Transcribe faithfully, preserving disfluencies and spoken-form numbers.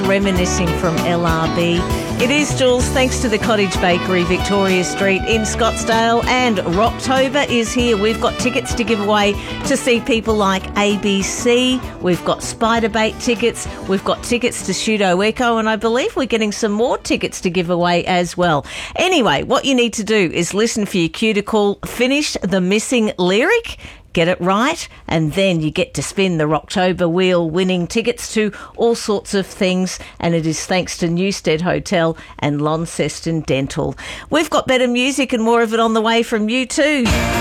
reminiscing from L R B. It is, Jules, thanks to the Cottage Bakery, Victoria Street in Scottsdale, and Rocktober is here. We've got tickets to give away to see people like A B C. We've got Spiderbait tickets. We've got tickets to Pseudo Echo, and I believe we're getting some more tickets to give away as well. Anyway, what you need to do is listen for your cue to call, finish the missing lyric, get it right, and then you get to spin the Rocktober wheel, winning tickets to all sorts of things, and it is thanks to Newstead Hotel and Launceston Dental. We've got better music and more of it on the way from you too.